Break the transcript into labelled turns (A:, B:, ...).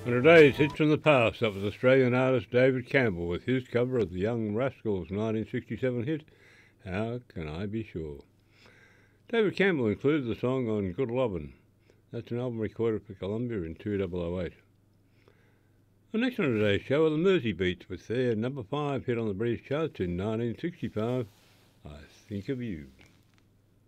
A: On today's Hits from the Past, that was Australian artist David Campbell with his cover of the Young Rascals' 1967 hit, How Can I Be Sure? David Campbell included the song on Good Lovin'. That's an album recorded for Columbia in 2008. The next on today's show are the Mersey Beats with their number 5 hit on the British charts in 1965, I Think of You.